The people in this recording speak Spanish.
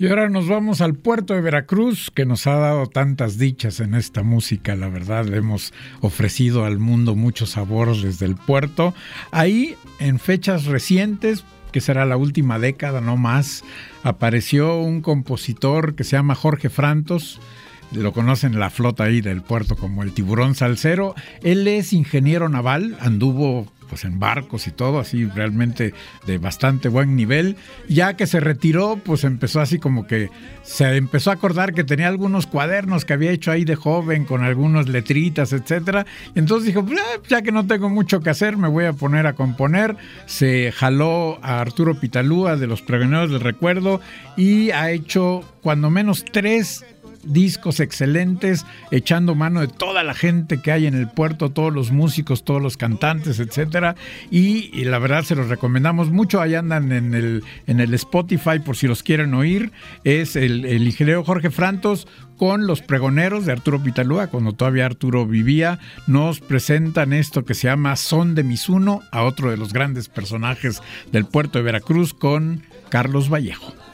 Y ahora nos vamos al puerto de Veracruz, que nos ha dado tantas dichas en esta música. La verdad, le hemos ofrecido al mundo muchos sabores desde el puerto. Ahí, en fechas recientes, que será la última década, no más, apareció un compositor que se llama Jorge Frantos. Lo conocen la flota ahí del puerto como el Tiburón Salsero. Él es ingeniero naval, anduvo pues en barcos y todo, así realmente de bastante buen nivel. Ya que se retiró, pues empezó así como que se empezó a acordar que tenía algunos cuadernos que había hecho ahí de joven con algunas letritas, etcétera. Y entonces dijo, pues, ya que no tengo mucho que hacer, me voy a poner a componer. Se jaló a Arturo Pitalúa de los Pregoneros del Recuerdo y ha hecho cuando menos 3 discos excelentes, echando mano de toda la gente que hay en el puerto, todos los músicos, todos los cantantes, etcétera, y la verdad se los recomendamos mucho. Ahí andan en el Spotify por si los quieren oír. Es el ingeniero Jorge Frantos con los Pregoneros de Arturo Pitalúa, cuando todavía Arturo vivía. Nos presentan esto que se llama Son de Misuno, a otro de los grandes personajes del puerto de Veracruz, con Carlos Vallejo.